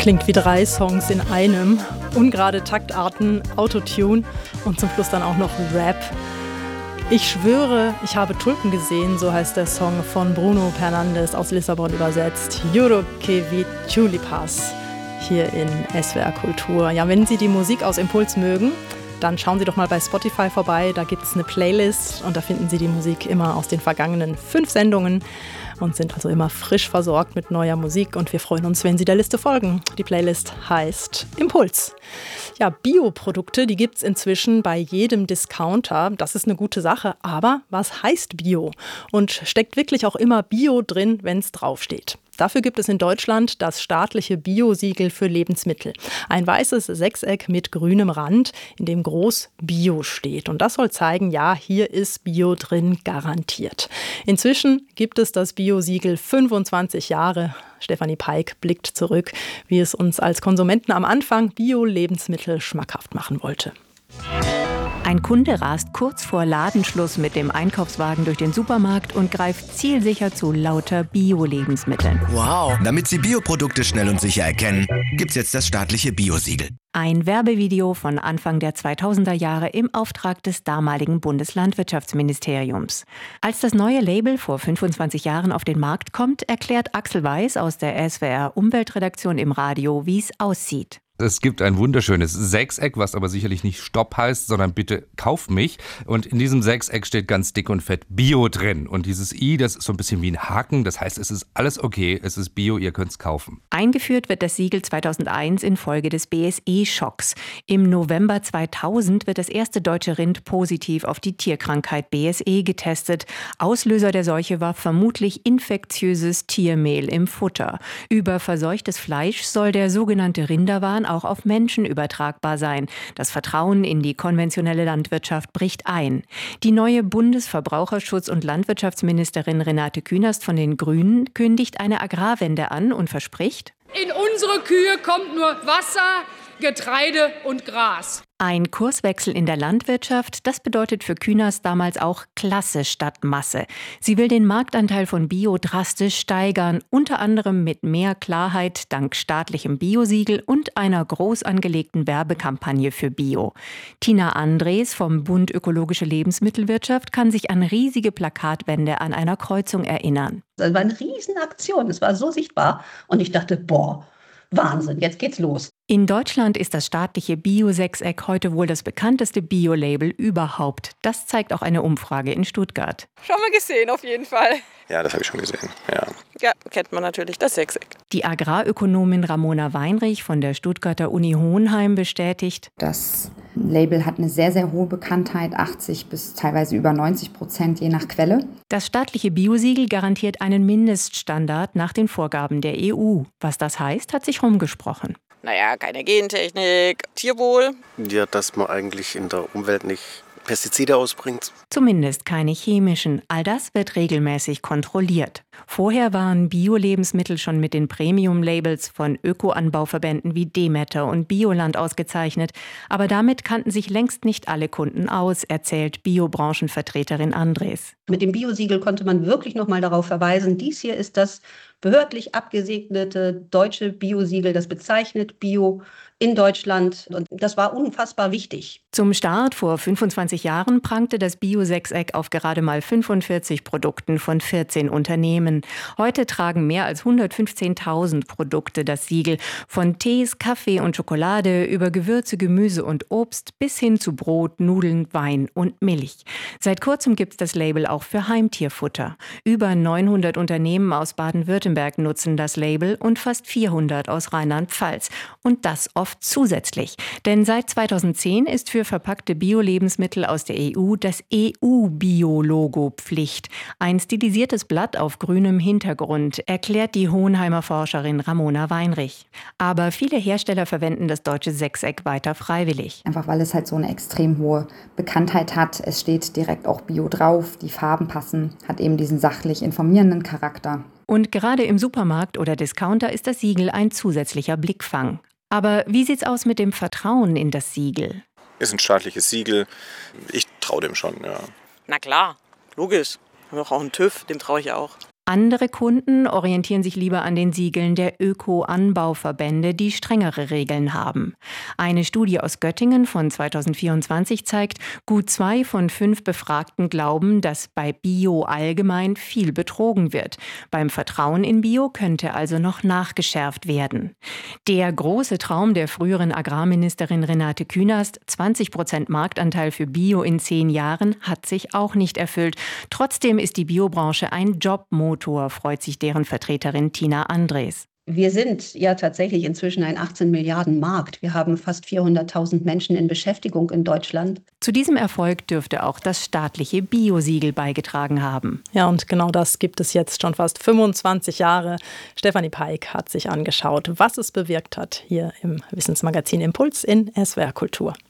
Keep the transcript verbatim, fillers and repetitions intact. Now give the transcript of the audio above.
Klingt wie drei Songs in einem. Ungerade Taktarten, Autotune und zum Schluss dann auch noch Rap. Ich schwöre, ich habe Tulpen gesehen, so heißt der Song von Bruno Fernandes aus Lissabon übersetzt. Juro que vi tulipas hier in S W R Kultur. Ja, wenn Sie die Musik aus Impuls mögen, dann schauen Sie doch mal bei Spotify vorbei. Da gibt es eine Playlist und da finden Sie die Musik immer aus den vergangenen fünf Sendungen und sind also immer frisch versorgt mit neuer Musik. Und wir freuen uns, wenn Sie der Liste folgen. Die Playlist heißt Impuls. Ja, Bioprodukte, die gibt es inzwischen bei jedem Discounter. Das ist eine gute Sache. Aber was heißt Bio? Und steckt wirklich auch immer Bio drin, wenn es draufsteht? Dafür gibt es in Deutschland das staatliche Bio-Siegel für Lebensmittel. Ein weißes Sechseck mit grünem Rand, in dem groß Bio steht. Und das soll zeigen, ja, hier ist Bio drin garantiert. Inzwischen gibt es das Bio-Siegel fünfundzwanzig Jahre. Stefanie Peik blickt zurück, wie es uns als Konsumenten am Anfang Bio-Lebensmittel schmackhaft machen wollte. Ein Kunde rast kurz vor Ladenschluss mit dem Einkaufswagen durch den Supermarkt und greift zielsicher zu lauter Bio-Lebensmitteln. Wow! Damit Sie Bioprodukte schnell und sicher erkennen, gibt's jetzt das staatliche Bio-Siegel. Ein Werbevideo von Anfang der zweitausender Jahre im Auftrag des damaligen Bundeslandwirtschaftsministeriums. Als das neue Label vor fünfundzwanzig Jahren auf den Markt kommt, erklärt Axel Weiß aus der S W R Umweltredaktion im Radio, wie es aussieht. Es gibt ein wunderschönes Sechseck, was aber sicherlich nicht Stopp heißt, sondern bitte kauf mich. Und in diesem Sechseck steht ganz dick und fett Bio drin. Und dieses I, das ist so ein bisschen wie ein Haken. Das heißt, es ist alles okay, es ist Bio, ihr könnt's kaufen. Eingeführt wird das Siegel zweitausendeins infolge des B S E-Schocks. Im November zweitausend wird das erste deutsche Rind positiv auf die Tierkrankheit B S E getestet. Auslöser der Seuche war vermutlich infektiöses Tiermehl im Futter. Über verseuchtes Fleisch soll der sogenannte Rinderwahn auch auf Menschen übertragbar sein. Das Vertrauen in die konventionelle Landwirtschaft bricht ein. Die neue Bundesverbraucherschutz- und Landwirtschaftsministerin Renate Künast von den Grünen kündigt eine Agrarwende an und verspricht: In unsere Kühe kommt nur Wasser, Getreide und Gras. Ein Kurswechsel in der Landwirtschaft, das bedeutet für Künast damals auch Klasse statt Masse. Sie will den Marktanteil von Bio drastisch steigern, unter anderem mit mehr Klarheit dank staatlichem Biosiegel und einer groß angelegten Werbekampagne für Bio. Tina Andres vom Bund Ökologische Lebensmittelwirtschaft kann sich an riesige Plakatwände an einer Kreuzung erinnern. Das war eine Riesenaktion, es war so sichtbar und ich dachte, boah, Wahnsinn, jetzt geht's los. In Deutschland ist das staatliche Bio-Sechseck heute wohl das bekannteste Bio-Label überhaupt. Das zeigt auch eine Umfrage in Stuttgart. Schon mal gesehen, auf jeden Fall. Ja, das habe ich schon gesehen, ja. Ja, kennt man natürlich, das Sechseck. Die Agrarökonomin Ramona Weinrich von der Stuttgarter Uni Hohenheim bestätigt: Das Label hat eine sehr, sehr hohe Bekanntheit, achtzig bis teilweise über neunzig Prozent je nach Quelle. Das staatliche Biosiegel garantiert einen Mindeststandard nach den Vorgaben der E U. Was das heißt, hat sich rumgesprochen. Naja, keine Gentechnik, Tierwohl. Ja, dass man eigentlich in der Umwelt nicht Pestizide ausbringt. Zumindest keine chemischen. All das wird regelmäßig kontrolliert. Vorher waren Bio-Lebensmittel schon mit den Premium-Labels von Ökoanbauverbänden wie Demeter und Bioland ausgezeichnet. Aber damit kannten sich längst nicht alle Kunden aus, erzählt Bio-Branchenvertreterin Andres. Mit dem Biosiegel konnte man wirklich noch mal darauf verweisen, dies hier ist das behördlich abgesegnete deutsche Biosiegel, das bezeichnet Bio in Deutschland. Und das war unfassbar wichtig. Zum Start vor fünfundzwanzig Jahren prangte das Bio-Sechseck auf gerade mal fünfundvierzig Produkten von vierzehn Unternehmen. Heute tragen mehr als hundertfünfzehntausend Produkte das Siegel. Von Tees, Kaffee und Schokolade über Gewürze, Gemüse und Obst bis hin zu Brot, Nudeln, Wein und Milch. Seit kurzem gibt es das Label auch für Heimtierfutter. Über neunhundert Unternehmen aus Baden-Württemberg nutzen das Label und fast vierhundert aus Rheinland-Pfalz. Und das oft zusätzlich. Denn seit zweitausendzehn ist für verpackte Bio-Lebensmittel aus der E U das E U-Bio-Logo Pflicht. Ein stilisiertes Blatt auf grünem Hintergrund, erklärt die Hohenheimer Forscherin Ramona Weinrich. Aber viele Hersteller verwenden das deutsche Sechseck weiter freiwillig. Einfach weil es halt so eine extrem hohe Bekanntheit hat. Es steht direkt auch Bio drauf, die Farben passen, hat eben diesen sachlich informierenden Charakter. Und gerade im Supermarkt oder Discounter ist das Siegel ein zusätzlicher Blickfang. Aber wie sieht's aus mit dem Vertrauen in das Siegel? Ist ein staatliches Siegel. Ich traue dem schon, ja. Na klar, logisch. Wir haben doch auch einen TÜV, dem traue ich auch. Andere Kunden orientieren sich lieber an den Siegeln der Öko-Anbauverbände, die strengere Regeln haben. Eine Studie aus Göttingen von zweitausendvierundzwanzig zeigt, gut zwei von fünf Befragten glauben, dass bei Bio allgemein viel betrogen wird. Beim Vertrauen in Bio könnte also noch nachgeschärft werden. Der große Traum der früheren Agrarministerin Renate Künast, zwanzig Prozent Marktanteil für Bio in zehn Jahren, hat sich auch nicht erfüllt. Trotzdem ist die Biobranche ein Jobmotor, freut sich deren Vertreterin Tina Andres. Wir sind ja tatsächlich inzwischen ein achtzehn Milliarden Markt. Wir haben fast vierhunderttausend Menschen in Beschäftigung in Deutschland. Zu diesem Erfolg dürfte auch das staatliche Biosiegel beigetragen haben. Ja, und genau das gibt es jetzt schon fast fünfundzwanzig Jahre. Stefanie Peik hat sich angeschaut, was es bewirkt hat hier im Wissensmagazin Impuls in S W R Kultur.